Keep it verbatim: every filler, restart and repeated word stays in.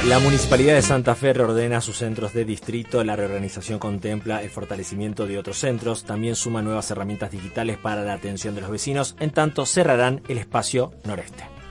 La Municipalidad de Santa Fe reordena sus centros de distrito. La reorganización contempla el fortalecimiento de otros centros. También suma nuevas herramientas digitales para la atención de los vecinos. En tanto, cerrarán el espacio noreste.